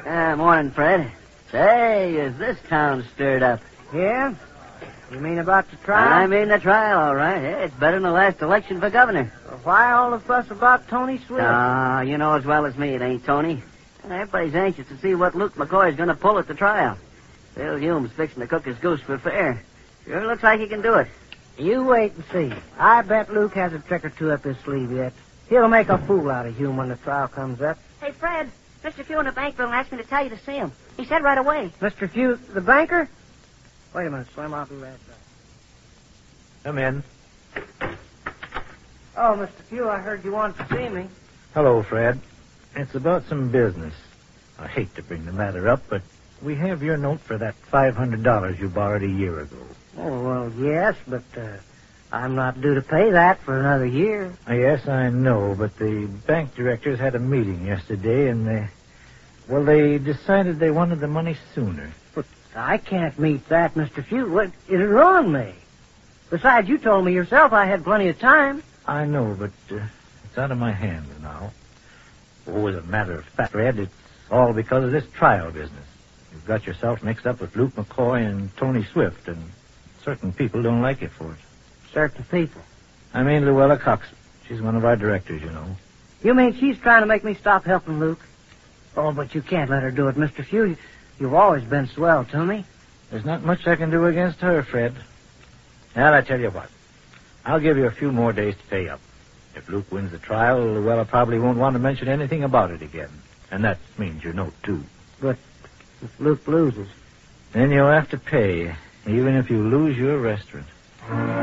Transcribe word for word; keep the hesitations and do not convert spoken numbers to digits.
Uh, morning, Fred. Say, is this town stirred up? Yeah? You mean about the trial? I mean the trial, all right. Yeah, it's better than the last election for governor. Well, why all the fuss about Tony Swift? Ah, you know as well as me it ain't Tony. Everybody's anxious to see what Luke McCoy's going to pull at the trial. Bill Hume's fixing to cook his goose for fair. Sure looks like he can do it. You wait and see. I bet Luke has a trick or two up his sleeve yet. He'll make a fool out of Hume when the trial comes up. Hey, Fred, Mister Few in the bank bill asked me to tell you to see him. He said right away. Mister Few, the banker? Wait a minute, Slim. I'll do that. Come in. Oh, Mister Few, I heard you wanted to see me. Hello, Fred. It's about some business. I hate to bring the matter up, but we have your note for that five hundred dollars you borrowed a year ago. Oh, well, yes, but uh, I'm not due to pay that for another year. Uh, yes, I know, but the bank directors had a meeting yesterday, and they... Well, they decided they wanted the money sooner. But I can't meet that, Mister Few. What, it'll ruin me. Besides, you told me yourself I had plenty of time. I know, but uh, it's out of my hands now. Oh, as a matter of fact, Fred, it's all because of this trial business. You've got yourself mixed up with Luke McCoy and Tony Swift, and certain people don't like it for it. Certain people? I mean Luella Cox. She's one of our directors, you know. You mean she's trying to make me stop helping Luke? Oh, but you can't let her do it, Mister Few. You've always been swell to me. There's not much I can do against her, Fred. Well, I tell you what. I'll give you a few more days to pay up. If Luke wins the trial, Luella probably won't want to mention anything about it again. And that means your note, too. But if Luke loses... Then you'll have to pay, even if you lose your restaurant.